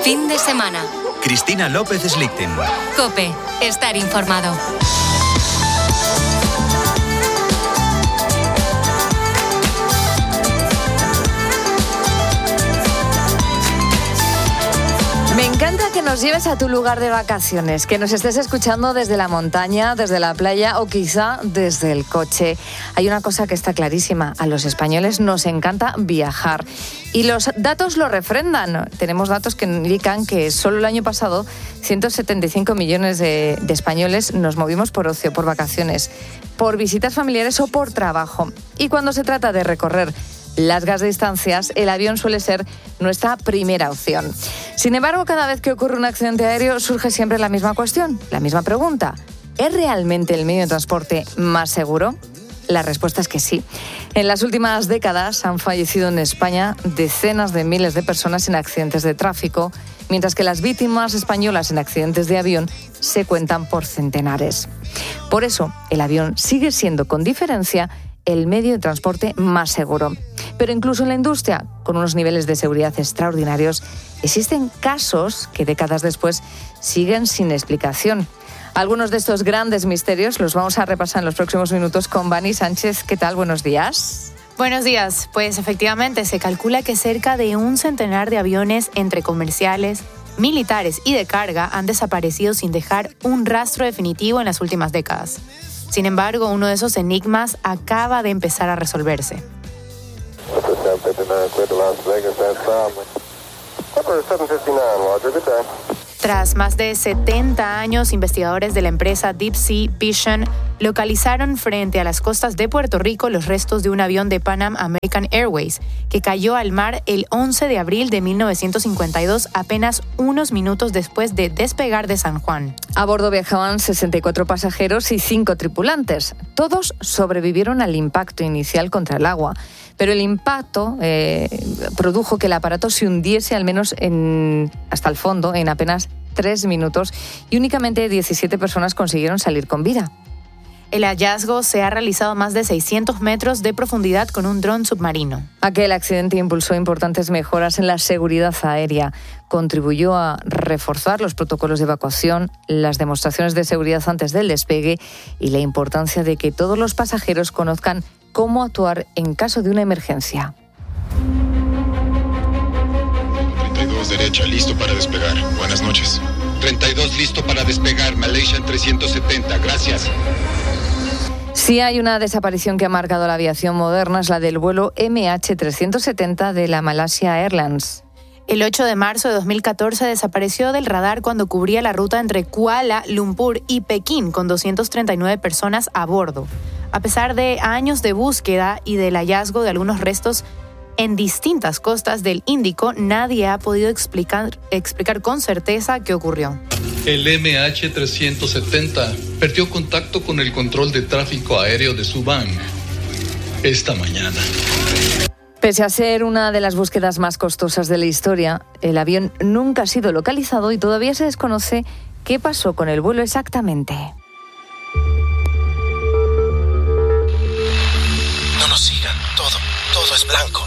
Fin de semana. Cristina López Slichting. COPE. Estar informado. Me encanta que nos lleves a tu lugar de vacaciones, que nos estés escuchando desde la montaña, desde la playa o quizá desde el coche. Hay una cosa que está clarísima, a los españoles nos encanta viajar y los datos lo refrendan. Tenemos datos que indican que solo el año pasado 175 millones de españoles nos movimos por ocio, por vacaciones, por visitas familiares o por trabajo. Y cuando se trata de recorrer largas distancias, el avión suele ser nuestra primera opción. Sin embargo, cada vez que ocurre un accidente aéreo surge siempre la misma cuestión, la misma pregunta. ¿Es realmente el medio de transporte más seguro? La respuesta es que sí. En las últimas décadas han fallecido en España decenas de miles de personas en accidentes de tráfico, mientras que las víctimas españolas en accidentes de avión se cuentan por centenares. Por eso, el avión sigue siendo con diferencia el medio de transporte más seguro. Pero incluso en la industria, con unos niveles de seguridad extraordinarios, existen casos que décadas después siguen sin explicación. Algunos de estos grandes misterios los vamos a repasar en los próximos minutos con Vani Sánchez. ¿Qué tal? Buenos días. Buenos días. Pues efectivamente se calcula que cerca de un centenar de aviones entre comerciales, militares y de carga han desaparecido sin dejar un rastro definitivo en las últimas décadas. Sin embargo, uno de esos enigmas acaba de empezar a resolverse. Tras más de 70 años, investigadores de la empresa Deep Sea Vision localizaron frente a las costas de Puerto Rico los restos de un avión de Pan American Airways que cayó al mar el 11 de abril de 1952, apenas unos minutos después de despegar de San Juan. A bordo viajaban 64 pasajeros y 5 tripulantes. Todos sobrevivieron al impacto inicial contra el agua, pero el impacto produjo que el aparato se hundiese al menos hasta el fondo en apenas 3 minutos y únicamente 17 personas consiguieron salir con vida. El hallazgo se ha realizado a más de 600 metros de profundidad con un dron submarino. Aquel accidente impulsó importantes mejoras en la seguridad aérea. Contribuyó a reforzar los protocolos de evacuación, las demostraciones de seguridad antes del despegue y la importancia de que todos los pasajeros conozcan cómo actuar en caso de una emergencia. 32 derecha, listo para despegar. Buenas noches. 32 listo para despegar. Malaysia en 370, gracias. Si hay una desaparición que ha marcado la aviación moderna, es la del vuelo MH370 de la Malaysia Airlines. El 8 de marzo de 2014 desapareció del radar cuando cubría la ruta entre Kuala Lumpur y Pekín con 239 personas a bordo. A pesar de años de búsqueda y del hallazgo de algunos restos en distintas costas del Índico, nadie ha podido explicar con certeza qué ocurrió. El MH370 perdió contacto con el control de tráfico aéreo de Subang esta mañana. Pese a ser una de las búsquedas más costosas de la historia, el avión nunca ha sido localizado y todavía se desconoce qué pasó con el vuelo exactamente. No nos sigan, todo es blanco.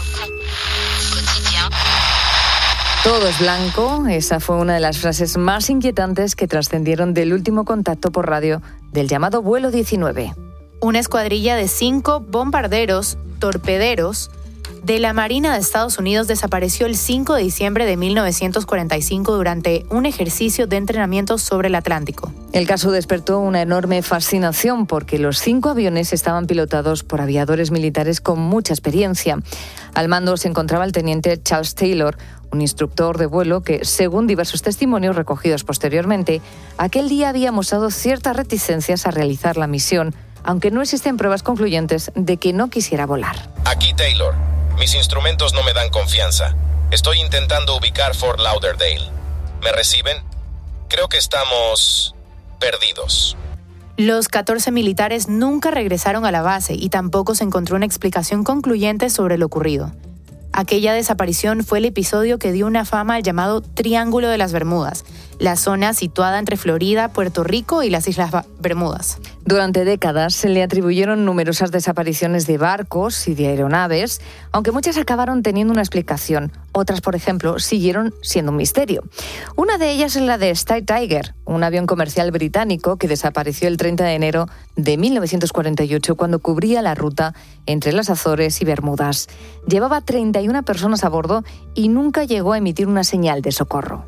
Todo es blanco, esa fue una de las frases más inquietantes que trascendieron del último contacto por radio del llamado vuelo 19. Una escuadrilla de 5 bombarderos, torpederos, de la Marina de Estados Unidos desapareció el 5 de diciembre de 1945 durante un ejercicio de entrenamiento sobre el Atlántico. El caso despertó una enorme fascinación porque los 5 aviones estaban pilotados por aviadores militares con mucha experiencia. Al mando se encontraba el teniente Charles Taylor, un instructor de vuelo que, según diversos testimonios recogidos posteriormente, aquel día había mostrado ciertas reticencias a realizar la misión, aunque no existen pruebas concluyentes de que no quisiera volar. Aquí Taylor. Mis instrumentos no me dan confianza. Estoy intentando ubicar Fort Lauderdale. ¿Me reciben? Creo que estamos perdidos. Los 14 militares nunca regresaron a la base y tampoco se encontró una explicación concluyente sobre lo ocurrido. Aquella desaparición fue el episodio que dio una fama al llamado Triángulo de las Bermudas, la zona situada entre Florida, Puerto Rico y las Islas Bermudas. Durante décadas se le atribuyeron numerosas desapariciones de barcos y de aeronaves, aunque muchas acabaron teniendo una explicación. Otras, por ejemplo, siguieron siendo un misterio. Una de ellas es la de Sky Tiger, un avión comercial británico que desapareció el 30 de enero de 1948 cuando cubría la ruta entre las Azores y Bermudas. Llevaba 31 personas a bordo y nunca llegó a emitir una señal de socorro.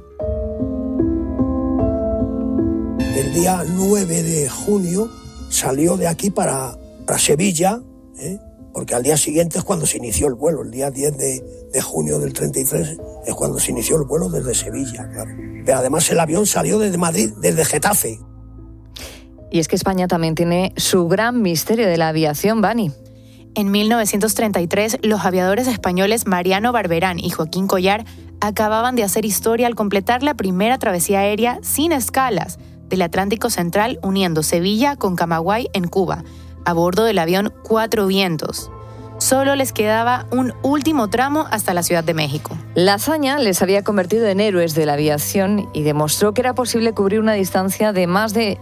El día 9 de junio salió de aquí para Sevilla, porque al día siguiente es cuando se inició el vuelo. El día 10 de junio del 33 es cuando se inició el vuelo desde Sevilla, claro. Pero además el avión salió desde Madrid, desde Getafe. Y es que España también tiene su gran misterio de la aviación, Vani. En 1933, los aviadores españoles Mariano Barberán y Joaquín Collar acababan de hacer historia al completar la primera travesía aérea sin escalas del Atlántico Central uniendo Sevilla con Camagüey en Cuba, a bordo del avión Cuatro Vientos. Solo les quedaba un último tramo hasta la Ciudad de México. La hazaña les había convertido en héroes de la aviación y demostró que era posible cubrir una distancia de más de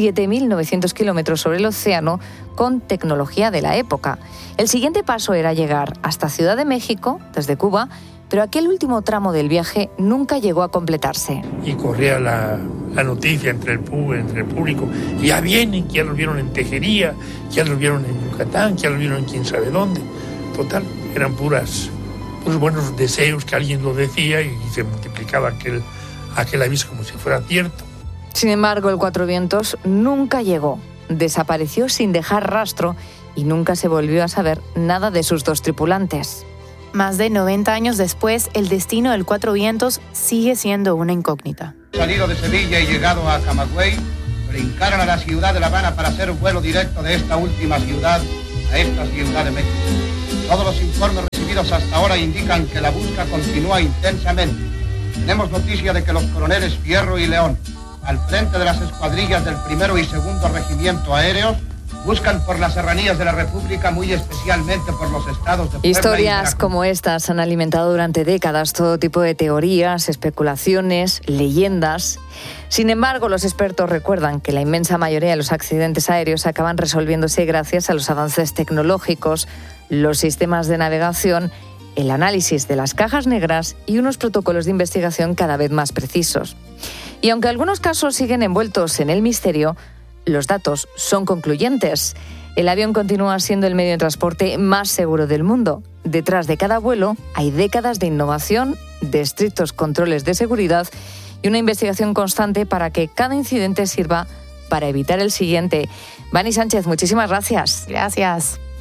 7.900 kilómetros sobre el océano con tecnología de la época. El siguiente paso era llegar hasta Ciudad de México, desde Cuba, pero aquel último tramo del viaje nunca llegó a completarse. Y corría la noticia entre el público. Ya vienen, que ya los vieron en Tejería, que ya los vieron en Yucatán, que ya los vieron en quién sabe dónde. Total, eran puros buenos deseos que alguien lo decía y se multiplicaba aquel aviso como si fuera cierto. Sin embargo, el Cuatro Vientos nunca llegó. Desapareció sin dejar rastro y nunca se volvió a saber nada de sus dos tripulantes. Más de 90 años después, el destino del Cuatro Vientos sigue siendo una incógnita. Salido de Sevilla y llegado a Camagüey, brincaron a la ciudad de La Habana para hacer vuelo directo de esta última ciudad a esta Ciudad de México. Todos los informes recibidos hasta ahora indican que la búsqueda continúa intensamente. Tenemos noticia de que los coroneles Fierro y León, al frente de las escuadrillas del 1er y 2º Regimiento Aéreos, buscan por las serranías de la República, muy especialmente por los estados de Puebla. Historias como estas han alimentado durante décadas todo tipo de teorías, especulaciones, leyendas. Sin embargo, los expertos recuerdan que la inmensa mayoría de los accidentes aéreos acaban resolviéndose gracias a los avances tecnológicos, los sistemas de navegación, el análisis de las cajas negras y unos protocolos de investigación cada vez más precisos. Y aunque algunos casos siguen envueltos en el misterio, los datos son concluyentes. El avión continúa siendo el medio de transporte más seguro del mundo. Detrás de cada vuelo hay décadas de innovación, de estrictos controles de seguridad y una investigación constante para que cada incidente sirva para evitar el siguiente. Vani Sánchez, muchísimas gracias. Gracias.